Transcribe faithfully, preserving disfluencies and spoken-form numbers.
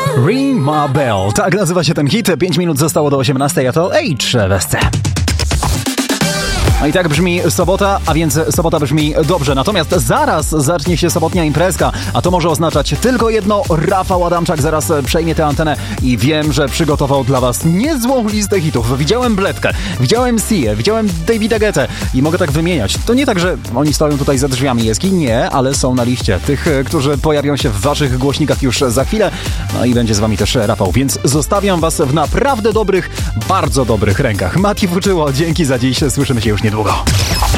Ring My Bell, tak nazywa się ten hit. pięć minut zostało do osiemnastej, a to H w S C. No i tak brzmi sobota, a więc sobota brzmi dobrze. Natomiast zaraz zacznie się sobotnia imprezka, a to może oznaczać tylko jedno. Rafał Adamczak zaraz przejmie tę antenę i wiem, że przygotował dla was niezłą listę hitów. Widziałem Bledkę, widziałem Się, widziałem Davida Guettę i mogę tak wymieniać. To nie tak, że oni stoją tutaj za drzwiami Jeski, nie, ale są na liście tych, którzy pojawią się w waszych głośnikach już za chwilę. No i będzie z wami też Rafał, więc zostawiam was w naprawdę dobrych, bardzo dobrych rękach. Mati Fuczyło, dzięki za dziś, słyszymy się już niedługo.